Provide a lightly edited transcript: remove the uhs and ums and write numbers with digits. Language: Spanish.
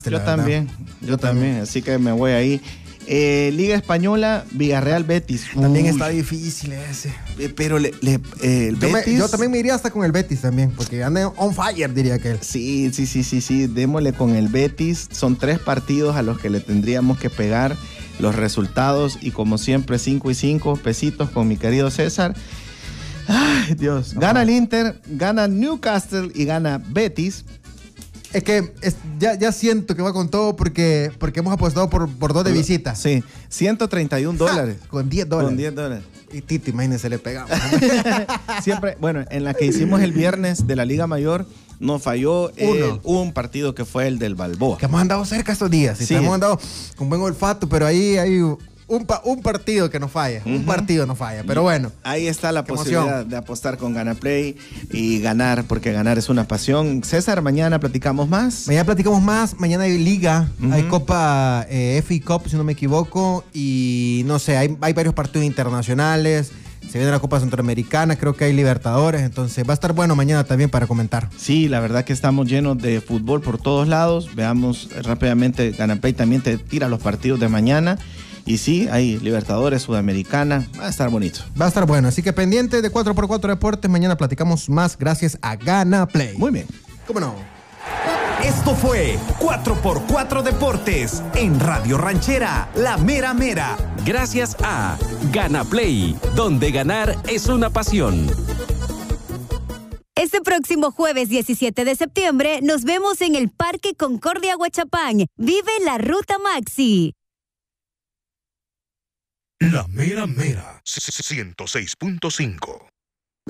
Yo también, así que me voy ahí. Liga Española, Villarreal Betis. También está difícil ese. Pero el Betis. Yo también me iría hasta con el Betis también, porque anda on fire, diría que él. Sí. Démosle con el Betis. Son 3 partidos a los que le tendríamos que pegar los resultados. Y como siempre, 5 y 5 pesitos con mi querido César. Ay, Dios. Gana el Inter, gana Newcastle y gana Betis. Es que ya siento que va con todo porque hemos apostado por 2 de visita. Sí, $131. Con $10. Con $10. Y Tito, imagínense, le pegamos. Siempre, bueno, en la que hicimos el viernes de la Liga Mayor, nos falló un partido que fue el del Balboa. Que hemos andado cerca estos días. Sí. Hemos andado con buen olfato, pero ahí hay un partido que nos falla. Un partido nos falla, pero bueno. Ahí está la posibilidad de apostar con GanaPlay y ganar, porque ganar es una pasión. César, mañana platicamos más. Mañana hay Liga, hay Copa FA Cup, si no me equivoco, y no sé, hay varios partidos internacionales. Se viene la Copa Centroamericana, creo que hay Libertadores, entonces va a estar bueno mañana también para comentar. Sí, la verdad que estamos llenos de fútbol por todos lados. Veamos rápidamente, GanaPlay también te tira los partidos de mañana. Y sí, hay Libertadores, Sudamericana, va a estar bonito. Va a estar bueno, así que pendiente de 4x4 Deportes, mañana platicamos más gracias a GanaPlay. Muy bien. ¿Cómo no? Esto fue 4x4 Deportes en Radio Ranchera, La Mera Mera. Gracias a GanaPlay, donde ganar es una pasión. Este próximo jueves 17 de septiembre nos vemos en el Parque Concordia Huachapán. Vive la Ruta Maxi. La Mera Mera 106.5